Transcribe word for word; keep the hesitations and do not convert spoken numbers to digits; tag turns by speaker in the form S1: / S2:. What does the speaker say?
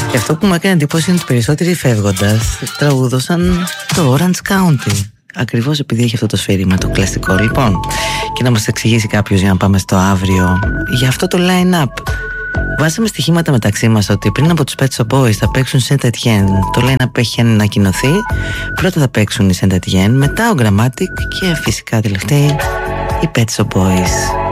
S1: Και αυτό που μου έκανε εντύπωση είναι ότι περισσότεροι φεύγοντας τραγούδωσαν το Orange County. Ακριβώς επειδή έχει αυτό το σφύριμα, το κλασικό. Λοιπόν, και να μας εξηγήσει κάποιος για να πάμε στο αύριο για αυτό το line-up. Βάσαμε στοιχήματα μεταξύ μας ότι πριν από τους Pet Shop Boys θα παίξουν Saint Etienne. Το line-up έχει ανακοινωθεί. Πρώτα θα παίξουν οι Saint Etienne, μετά ο Grammatic και φυσικά τελευταίοι οι Pet Shop Boys.